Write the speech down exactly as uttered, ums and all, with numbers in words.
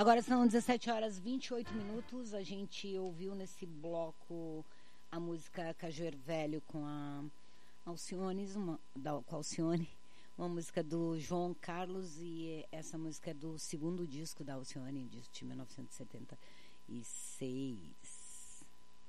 Agora são dezessete horas e vinte e oito minutos. A gente ouviu nesse bloco a música Cajueiro Velho com a Alcione, uma, da, com a Alcione, uma música do João Carlos, e essa música é do segundo disco da Alcione, de mil novecentos e setenta e seis.